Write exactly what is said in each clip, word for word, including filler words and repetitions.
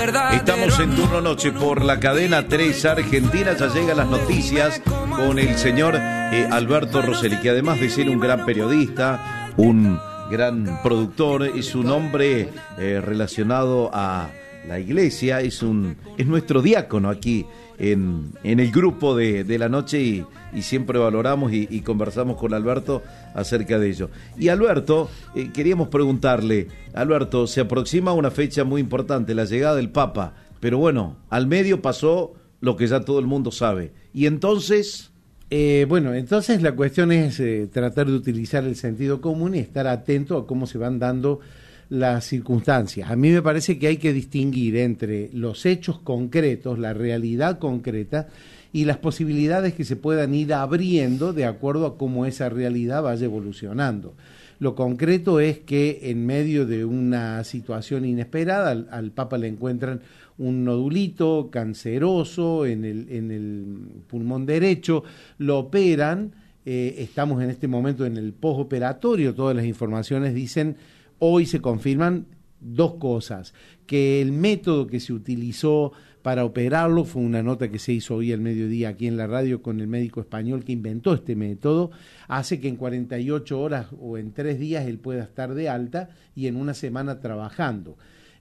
Estamos en turno noche por la cadena tres Argentina. Ya llegan las noticias con el señor eh, Alberto Rosselli, que además de ser un gran periodista, un gran productor, es un hombre eh, relacionado a la iglesia, es un es nuestro diácono aquí en, en el grupo de, de la noche y, y siempre valoramos y, y conversamos con Alberto acerca de ello. Y Alberto, eh, queríamos preguntarle, Alberto, se aproxima una fecha muy importante, la llegada del Papa, pero bueno, al medio pasó lo que ya todo el mundo sabe. Y entonces... Eh, bueno, entonces la cuestión es eh, tratar de utilizar el sentido común y estar atento a cómo se van dando las circunstancias. A mí me parece que hay que distinguir entre los hechos concretos, la realidad concreta y las posibilidades que se puedan ir abriendo de acuerdo a cómo esa realidad vaya evolucionando. Lo concreto es que en medio de una situación inesperada al, al Papa le encuentran un nodulito canceroso en el, en el pulmón derecho, lo operan, eh, estamos en este momento en el postoperatorio, todas las informaciones dicen, hoy se confirman dos cosas, que el método que se utilizó para operarlo, fue una nota que se hizo hoy al mediodía aquí en la radio con el médico español que inventó este método, hace que en cuarenta y ocho horas o en tres días él pueda estar de alta y en una semana trabajando.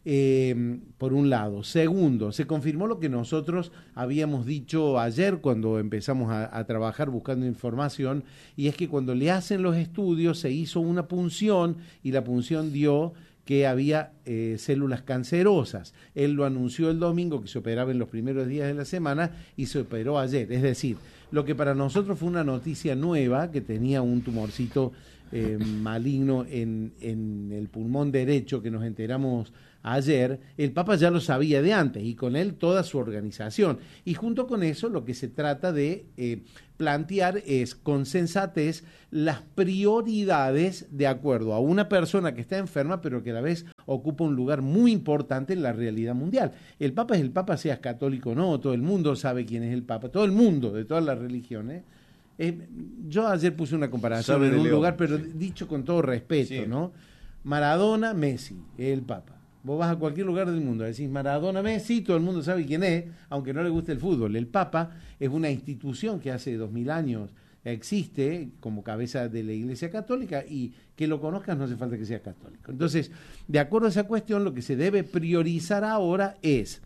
Eh, por un lado. Segundo, se confirmó lo que nosotros habíamos dicho ayer cuando empezamos a, a trabajar buscando información, y es que cuando le hacen los estudios se hizo una punción y la punción dio que había eh, células cancerosas. Él lo anunció el domingo que se operaba en los primeros días de la semana y se operó ayer. Es decir, lo que para nosotros fue una noticia nueva, que tenía un tumorcito eh, maligno en, en el pulmón derecho, que nos enteramos ayer, el Papa ya lo sabía de antes y con él toda su organización. Y junto con eso lo que se trata de eh, plantear es con sensatez las prioridades de acuerdo a una persona que está enferma pero que a la vez ocupa un lugar muy importante en la realidad mundial. El Papa es el Papa, seas católico o no, todo el mundo sabe quién es el Papa, todo el mundo de todas las religiones. Eh, yo ayer puse una comparación sabe en un León, lugar, pero sí, dicho con todo respeto, sí, ¿no? Maradona, Messi, el Papa. Vos vas a cualquier lugar del mundo, decís Maradona, Messi, todo el mundo sabe quién es, aunque no le guste el fútbol. El Papa es una institución que hace dos mil años existe como cabeza de la Iglesia Católica y que lo conozcas no hace falta que sea católico. Entonces, de acuerdo a esa cuestión, lo que se debe priorizar ahora es,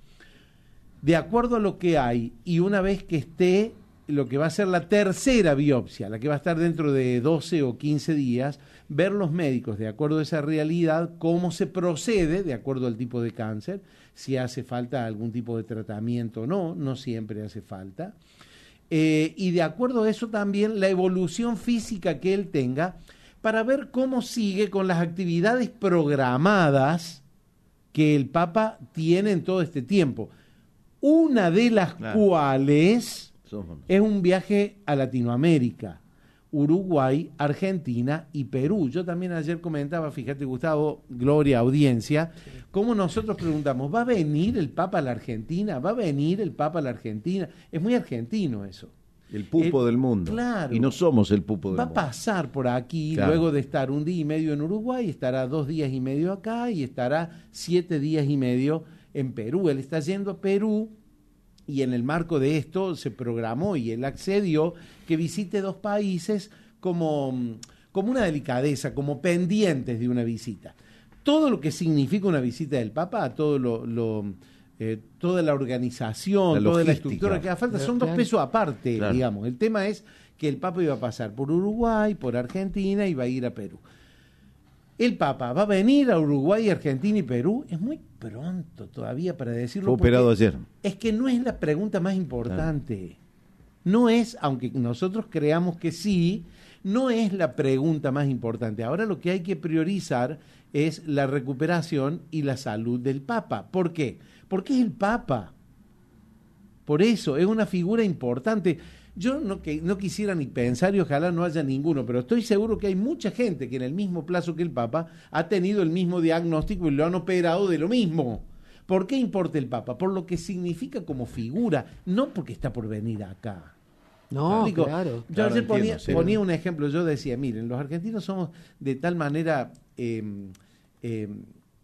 de acuerdo a lo que hay, y una vez que esté lo que va a ser la tercera biopsia, la que va a estar dentro de doce o quince días, ver los médicos, de acuerdo a esa realidad, cómo se procede, de acuerdo al tipo de cáncer, si hace falta algún tipo de tratamiento o no, no siempre hace falta, eh, y de acuerdo a eso también la evolución física que él tenga, para ver cómo sigue con las actividades programadas que el Papa tiene en todo este tiempo, una de las claro. cuales... es un viaje a Latinoamérica, Uruguay, Argentina y Perú. Yo también ayer comentaba, fíjate Gustavo, Gloria, audiencia, cómo nosotros preguntamos, ¿va a venir el Papa a la Argentina? ¿Va a venir el Papa a la Argentina? Es muy argentino eso. El pupo el, del mundo. Claro. Y no somos el pupo del va mundo. Va a pasar por aquí, claro. luego de estar un día y medio en Uruguay, estará dos días y medio acá y estará siete días y medio en Perú. Él está yendo a Perú. Y en el marco de esto se programó y él accedió que visite dos países como, como una delicadeza, como pendientes de una visita. Todo lo que significa una visita del Papa, todo lo, lo eh, toda la organización, la toda la estructura que haga falta, son dos pesos aparte, claro. digamos. El tema es que el Papa iba a pasar por Uruguay, por Argentina y va a ir a Perú. El Papa va a venir a Uruguay, Argentina y Perú. Es muy pronto todavía para decirlo. Fue operado ayer. Es que no es la pregunta más importante. Claro. No es, aunque nosotros creamos que sí, no es la pregunta más importante. Ahora lo que hay que priorizar es la recuperación y la salud del Papa. ¿Por qué? Porque es el Papa. Por eso, es una figura importante. Yo no, que, no quisiera ni pensar y ojalá no haya ninguno, pero estoy seguro que hay mucha gente que en el mismo plazo que el Papa ha tenido el mismo diagnóstico y lo han operado de lo mismo. ¿Por qué importa el Papa? Por lo que significa como figura, no porque está por venir acá. No, Digo, claro. Yo claro, ayer entiendo, ponía, sí. ponía un ejemplo, yo decía, miren, los argentinos somos de tal manera eh, eh,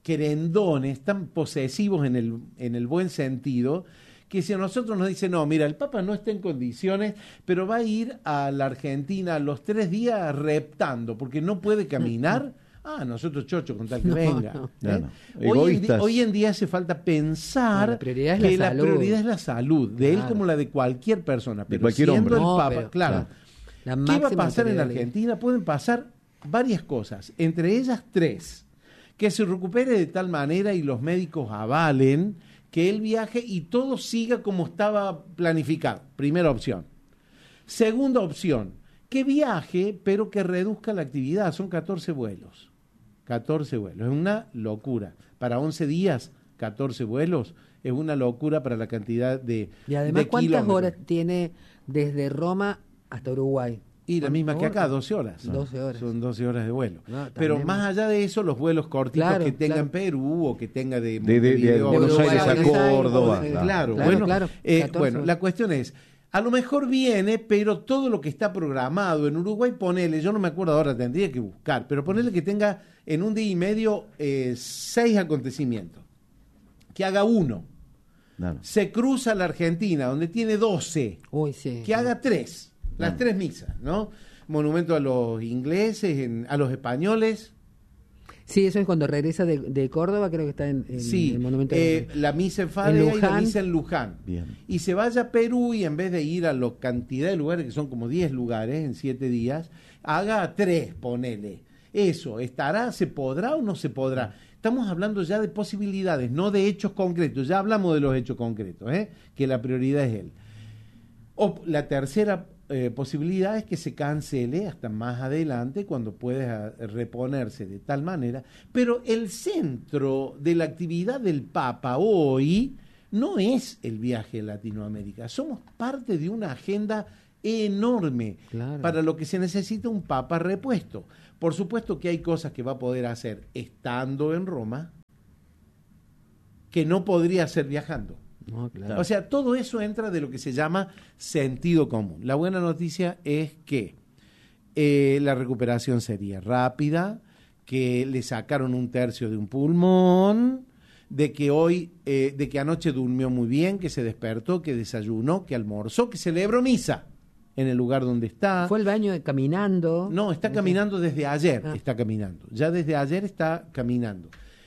querendones, tan posesivos en el, en el buen sentido, que si a nosotros nos dicen, no, mira, el Papa no está en condiciones, pero va a ir a la Argentina los tres días reptando, porque no puede caminar, ah, nosotros chocho con tal que No, venga. no. ¿eh? No, no. Hoy, en, di- Egoístas. hoy en día hace falta pensar No, la prioridad es la que la salud. prioridad es la salud, de él Claro. como la de cualquier persona, pero cualquier siendo hombre. el No, Papa, pero- claro. La ¿Qué va a máxima pasar en autoridad Argentina? Pueden pasar varias cosas, entre ellas tres. Que se recupere de tal manera y los médicos avalen que él viaje y todo siga como estaba planificado. Primera opción. Segunda opción, que viaje pero que reduzca la actividad. Son catorce vuelos. catorce vuelos. Es una locura. Para once días, catorce vuelos, es una locura para la cantidad de Y además, de ¿cuántas kilómetros. horas tiene desde Roma hasta Uruguay? Y la misma que acá, ¿Cuántas? doce horas. doce horas. Son doce horas de vuelo. No, Pero también- más allá de eso, los vuelos cortitos Claro, que tenga claro. en Perú o que tenga de, De- de- de Montevideo a Buenos Aires a Buenos Córdoba, o de- claro. Claro, Claro, bueno, claro, eh, catorce bueno, horas. la cuestión es, a lo mejor viene, pero todo lo que está programado en Uruguay, ponele, yo no me acuerdo ahora, tendría que buscar, pero ponele que tenga en un día y medio eh, seis acontecimientos. Que haga uno. Claro. Se cruza a la Argentina, donde tiene doce. Uy, sí. Que haga tres, las Claro. tres misas, ¿no? Monumento a los ingleses, en- a los españoles. Sí, eso es cuando regresa de, de Córdoba, creo que está en, en Sí, el monumento. eh, de- la misa en Fadea En y la Luján. misa en Luján. Bien. Y se vaya a Perú y en vez de ir a la cantidad de lugares, que son como diez lugares en siete días, haga tres, ponele. Eso, ¿estará, se podrá o no se podrá? Estamos hablando ya de posibilidades, no de hechos concretos. Ya hablamos de los hechos concretos, ¿eh? Que la prioridad es él. O la tercera eh, posibilidad es que se cancele hasta más adelante cuando pueda reponerse de tal manera. Pero el centro de la actividad del Papa hoy no es el viaje a Latinoamérica. Somos parte de una agenda enorme Claro. para lo que se necesita un Papa repuesto. Por supuesto que hay cosas que va a poder hacer estando en Roma que no podría hacer viajando. No, claro. O sea, todo eso entra de lo que se llama sentido común. La buena noticia es que eh, la recuperación sería rápida, que le sacaron un tercio de un pulmón, de que hoy, eh, de que anoche durmió muy bien, que se despertó, que desayunó, que almorzó, que celebró misa en el lugar donde está. Fue al baño de- caminando. No, está caminando desde ayer, Ah. está caminando. Ya desde ayer está caminando.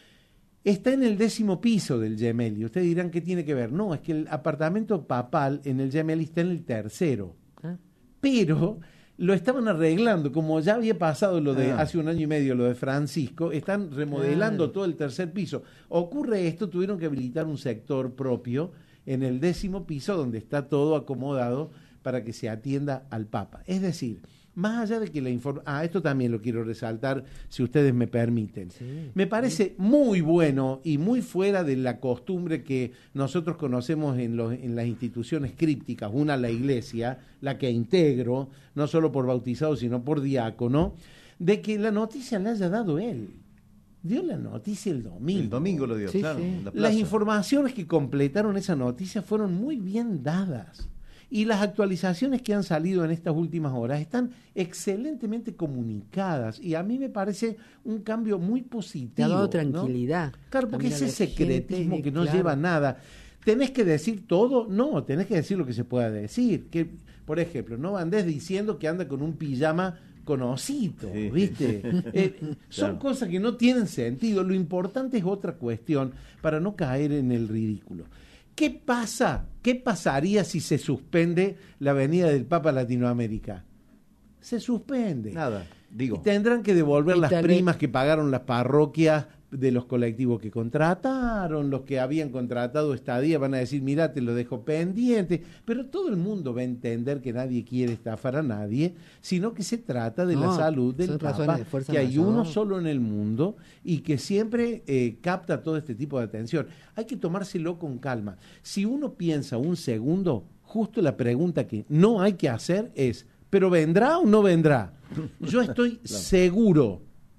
Está en el décimo piso del Gemelli. Ustedes dirán, ¿qué tiene que ver? No, es que el apartamento papal en el Gemelli está en el tercero. Ah, Pero lo estaban arreglando, como ya había pasado lo de Ah. hace un año y medio, lo de Francisco, están remodelando Claro. todo el tercer piso. Ocurre esto, tuvieron que habilitar un sector propio en el décimo piso donde está todo acomodado para que se atienda al Papa. Es decir, más allá de que la información... Ah, esto también lo quiero resaltar, si ustedes me permiten. Sí. Me parece muy bueno y muy fuera de la costumbre que nosotros conocemos en, los, en las instituciones crípticas, una la iglesia, la que integro, no solo por bautizado, sino por diácono, de que la noticia la haya dado él. Dio la noticia el domingo. El domingo lo dio, Sí, claro. sí. en la Las plaza. informaciones que completaron esa noticia fueron muy bien dadas. Y las actualizaciones que han salido en estas últimas horas están excelentemente comunicadas. Y a mí me parece un cambio muy positivo. Te ha dado ¿no? tranquilidad. Claro, porque También a ese la secretismo gente, que no claro. lleva a nada. ¿Tenés que decir todo? No, tenés que decir lo que se pueda decir. Que, por ejemplo, no andes diciendo que anda con un pijama conocido, Sí. ¿viste? Eh, son Claro. cosas que no tienen sentido. Lo importante es otra cuestión para no caer en el ridículo. ¿Qué pasa? ¿Qué pasaría si se suspende la venida del Papa a Latinoamérica? Se suspende. Nada, digo. Y tendrán que devolver Y las tal vez- primas que pagaron las parroquias de los colectivos que contrataron, los que habían contratado estadía van a decir, mira, te lo dejo pendiente, pero todo el mundo va a entender que nadie quiere estafar a nadie, sino que se trata de la No, salud del son razones Papa, de fuerza que hay mayor. uno solo en el mundo y que siempre eh, capta todo este tipo de atención. Hay que tomárselo con calma. Si uno piensa un segundo, justo la pregunta que no hay que hacer es, ¿pero vendrá o no vendrá? Yo estoy seguro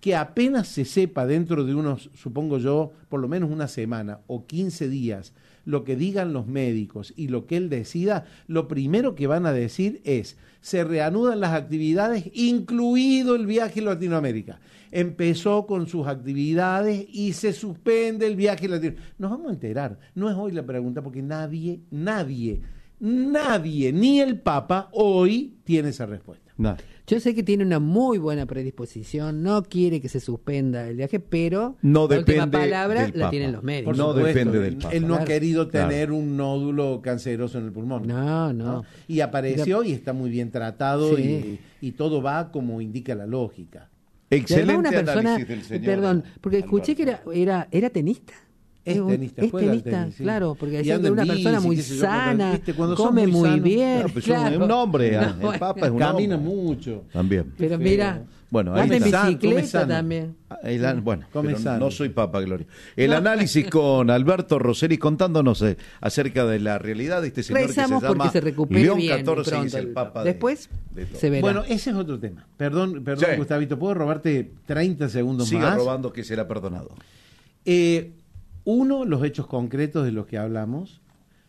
que apenas se sepa dentro de unos, supongo yo, por lo menos una semana o quince días, lo que digan los médicos y lo que él decida, lo primero que van a decir es, se reanudan las actividades, incluido el viaje a Latinoamérica. Empezó con sus actividades y se suspende el viaje a Latinoamérica. Nos vamos a enterar, no es hoy la pregunta, porque nadie, nadie, nadie, ni el Papa hoy tiene esa respuesta. No. Yo sé que tiene una muy buena predisposición, no quiere que se suspenda el viaje, pero no la última depende palabra del la Papa. tienen los médicos. No supuesto, depende del Papa. Él no Claro. ha querido tener Claro. un nódulo canceroso en el pulmón. No, no. Y apareció y está muy bien tratado Sí. y, y todo va como indica la lógica. Y además Excelente una persona, análisis del señor. perdón, porque escuché que era, era, era tenista. Es un- tenista, es juega al tenista, tenis, sí. claro, porque Y decía anda que era en una bici, persona muy qué sé yo, cuando- sana, viste, cuando sos come muy muy sano, bien. Claro, pues claro. es un hombre, No, el bueno. Papa es un Camina hombre. mucho. También. Pero Qué mira, feo. Bueno, ahí anda en está. Come bicicleta sano. también. El an- bueno, Come pero sano. no soy Papa, Gloria. El análisis con Alberto Roseli contándonos eh, acerca de la realidad de este señor Rezamos que se llama porque se recupere León bien catorce y pronto es el el Papa. Papa. de- Después de todo. se verá. Bueno, ese es otro tema. Perdón, perdón, Sí. Gustavito, ¿puedo robarte treinta segundos Siga más? robando que será perdonado. Eh, uno, los hechos concretos de los que hablamos.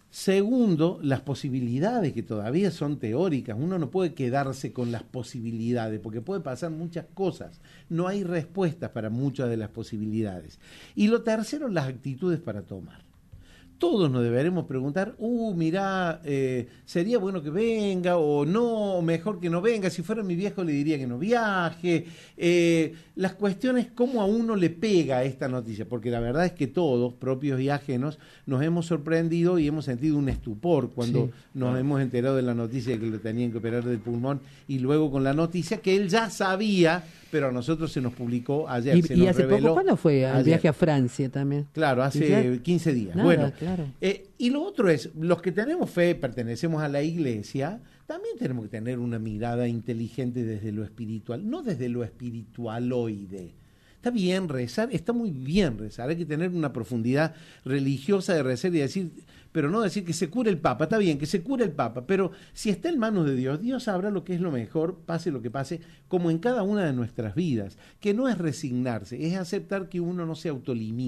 Segundo, las posibilidades que todavía son teóricas. Uno no puede quedarse con las posibilidades porque puede pasar muchas cosas. No hay respuestas para muchas de las posibilidades. Y lo tercero, las actitudes para tomar. Todos nos deberemos preguntar, uh, mirá, eh, sería bueno que venga o no, mejor que no venga. Si fuera mi viejo le diría que no viaje. Eh, las cuestiones, cómo a uno le pega esta noticia, porque la verdad es que todos, propios y ajenos, nos hemos sorprendido y hemos sentido un estupor cuando Sí, nos claro. hemos enterado de la noticia de que lo tenían que operar del pulmón y luego con la noticia que él ya sabía, pero a nosotros se nos publicó ayer. Y, se y nos hace reveló poco, ¿cuándo fue? Al ayer. viaje a Francia también. Claro, hace ¿Y ya? quince días. Nada, bueno, claro. eh, y lo otro es, los que tenemos fe, pertenecemos a la iglesia, también tenemos que tener una mirada inteligente desde lo espiritual, no desde lo espiritualoide. Está bien rezar, está muy bien rezar, hay que tener una profundidad religiosa de rezar y decir, pero no decir que se cure el Papa, está bien, que se cure el Papa, pero si está en manos de Dios, Dios sabrá lo que es lo mejor, pase lo que pase, como en cada una de nuestras vidas, que no es resignarse, es aceptar que uno no se autolimita.